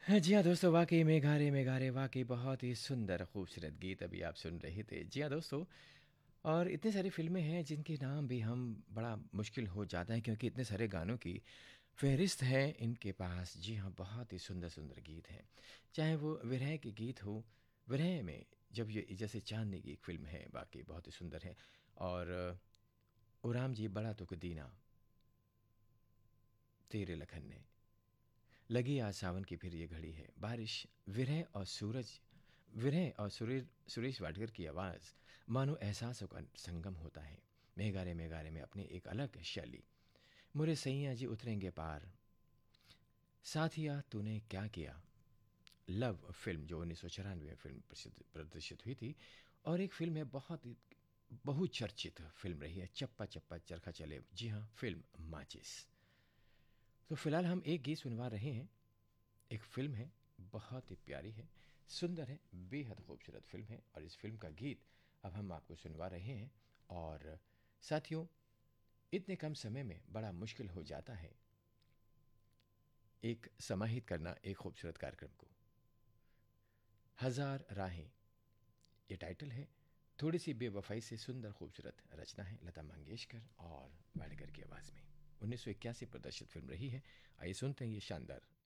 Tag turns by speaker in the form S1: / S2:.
S1: हाँ जी हाँ दोस्तों, वाकई मेघारे मेघारे वाकई बहुत ही सुंदर खूबसूरत गीत अभी आप सुन रहे थे। जी हाँ दोस्तों, और इतनी सारी फ़िल्में हैं जिनके नाम भी हम बड़ा मुश्किल हो जाता है क्योंकि इतने सारे गानों की फ़हरिस्त है इनके पास। जी हाँ, बहुत ही सुंदर-सुंदर गीत हैं। चाहे वो विरह के गीत हो, विरह में जब ये जैसे चाँदनी की एक फ़िल्म है, वाक़ई बहुत ही सुंदर है। और ओ राम जी बड़ा तुक दीना, तेरे लखन ने, लगी आज सावन की फिर ये घड़ी है, बारिश, विरह और सूरज, विरह और सुरेश वाडकर की आवाज़, मानो एहसासों का संगम होता है। मेघारे मेघारे में अपनी एक अलग शैली। मोरे सैयां जी उतरेंगे पार, साथिया तूने क्या किया, लव फिल्म जो 1994 में फिल्म प्रसिद्ध प्रदर्शित हुई थी। और एक फिल्म है बहुत ही बहुचर्चित फिल्म रही है, चप्पा चप्पा चरखा चले, जी हाँ, फिल्म माचिस। तो फिलहाल हम एक गीत सुनवा रहे हैं। एक फ़िल्म है, बहुत ही प्यारी है, सुंदर है, बेहद खूबसूरत फ़िल्म है और इस फ़िल्म का गीत अब हम आपको सुनवा रहे हैं। और साथियों, इतने कम समय में बड़ा मुश्किल हो जाता है एक समाहित करना एक खूबसूरत कार्यक्रम को। हज़ार राहें, ये टाइटल है। थोड़ी सी बेवफाई से सुंदर खूबसूरत रचना है लता मंगेशकर और वाडेकर की आवाज़ में। 1981 प्रदर्शित फ़िल्म रही है। आइए सुनते हैं ये शानदार